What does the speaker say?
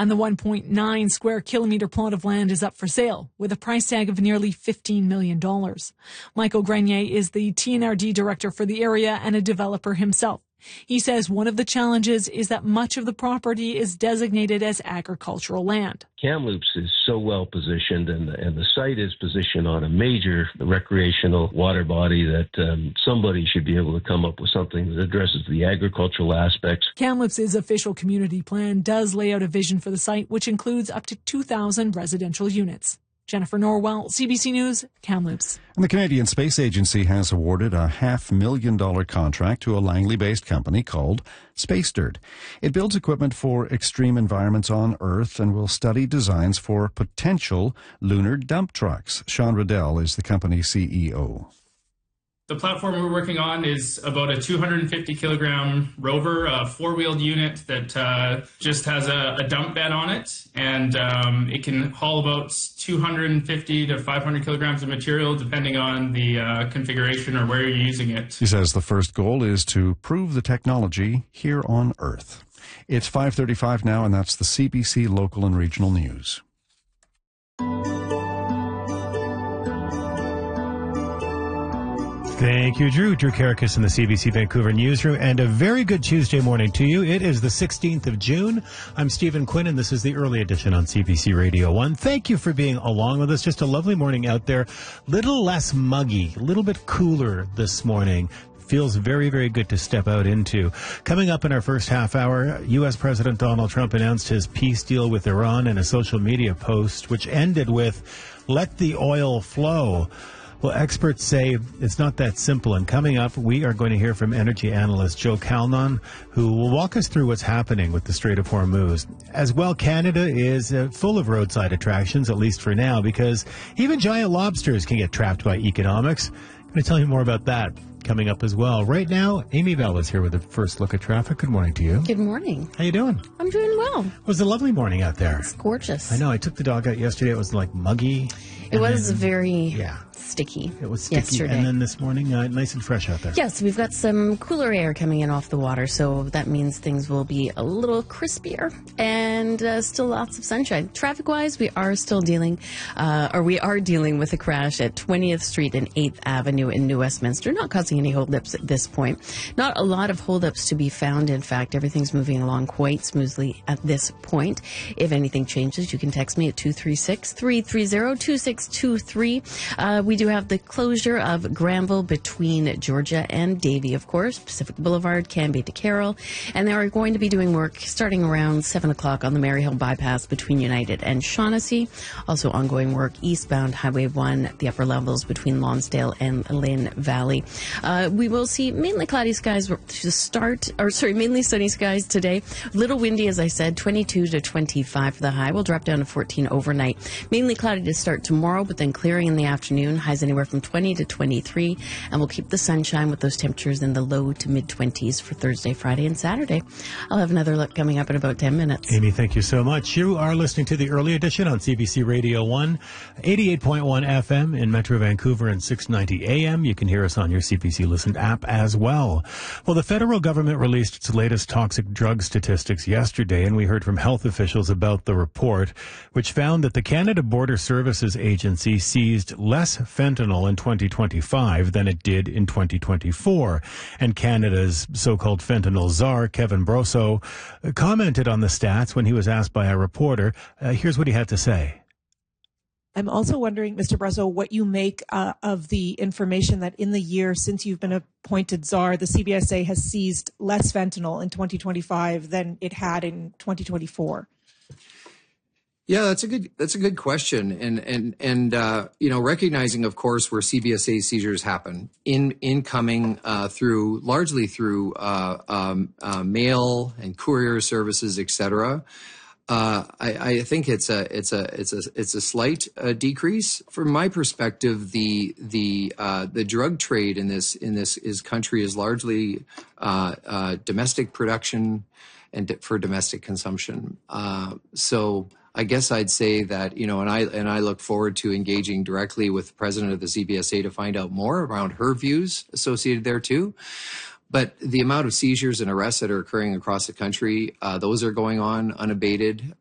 And the 1.9 square kilometre plot of land is up for sale with a price tag of nearly $15 million. Michael Grenier is the TNRD director for the area and a developer himself. He says one of the challenges is that much of the property is designated as agricultural land. Kamloops is so well positioned, and the site is positioned on a major recreational water body that somebody should be able to come up with something that addresses the agricultural aspects. Kamloops' official community plan does lay out a vision for the site, which includes up to 2,000 residential units. Jennifer Norwell, CBC News, Kamloops. And the Canadian Space Agency has awarded a $500,000 contract to a Langley-based company called Space Dirt. It builds equipment for extreme environments on Earth and will study designs for potential lunar dump trucks. Sean Riddell is the company's CEO. The platform we're working on is about a 250 kilogram rover, a four-wheeled unit that just has a dump bed on it, and it can haul about 250 to 500 kilograms of material depending on the configuration or where you're using it. He says the first goal is to prove the technology here on Earth. It's 5:35 now, and that's the CBC Local and Regional News. Thank you, Drew. Drew Karakis in the CBC Vancouver newsroom, and a very good Tuesday morning to you. It is the 16th of June. I'm Stephen Quinn, and this is the early edition on CBC Radio 1. Thank you for being along with us. Just a lovely morning out there. Little less muggy, a little bit cooler this morning. Feels very, very good to step out into. Coming up in our first half hour, U.S. President Donald Trump announced his peace deal with Iran in a social media post, which ended with, "Let the oil flow." Well, experts say it's not that simple. And coming up, we are going to hear from energy analyst Joe Calnon, who will walk us through what's happening with the Strait of Hormuz. As well, Canada is full of roadside attractions, at least for now, because even giant lobsters can get trapped by economics. I'm going to tell you more about that coming up as well. Right now, Amy Bell is here with a first look at traffic. Good morning to you. Good morning. How you doing? I'm doing well. It was a lovely morning out there. It's gorgeous. I know. I took the dog out yesterday. It was like muggy. It was very sticky. It was sticky. Yesterday. And then this morning, nice and fresh out there. Yes, we've got some cooler air coming in off the water, so that means things will be a little crispier and still lots of sunshine. Traffic-wise, we are dealing with a crash at 20th Street and 8th Avenue in New Westminster, not causing any holdups at this point. Not a lot of holdups to be found. In fact, everything's moving along quite smoothly at this point. If anything changes, you can text me at 236-330-2623. We do have the closure of Granville between Georgia and Davie, of course. Pacific Boulevard, Canby to Carroll. And they are going to be doing work starting around 7 o'clock on the Maryhill bypass between United and Shaughnessy. Also ongoing work eastbound Highway 1, the upper levels between Lonsdale and Lynn Valley. We will see mainly cloudy skies mainly sunny skies today. Little windy, as I said, 22 to 25 for the high. We'll drop down to 14 overnight. Mainly cloudy to start tomorrow, but then clearing in the afternoon. Highs anywhere from 20 to 23. And we'll keep the sunshine with those temperatures in the low to mid-20s for Thursday, Friday, and Saturday. I'll have another look coming up in about 10 minutes. Amy, thank you so much. You are listening to the early edition on CBC Radio 1, 88.1 FM in Metro Vancouver and 690 AM. You can hear us on your CBC Listen app as well. Well, the federal government released its latest toxic drug statistics yesterday, and we heard from health officials about the report, which found that the Canada Border Services Agency seized less fentanyl in 2025 than it did in 2024. And Canada's so-called fentanyl czar, Kevin Brosso, commented on the stats when he was asked by a reporter. Here's what he had to say. I'm also wondering, Mr. Brosso, what you make of the information that in the year since you've been appointed czar, the CBSA has seized less fentanyl in 2025 than it had in 2024. Yeah, that's a good question, and recognizing, of course, where CBSA seizures happen incoming largely through mail and courier services, etc. I think it's a slight decrease. From my perspective, the drug trade in this country is largely domestic production and for domestic consumption. So I guess I'd say that, and I look forward to engaging directly with the president of the CBSA to find out more around her views associated there too. But the amount of seizures and arrests that are occurring across the country, those are going on unabated.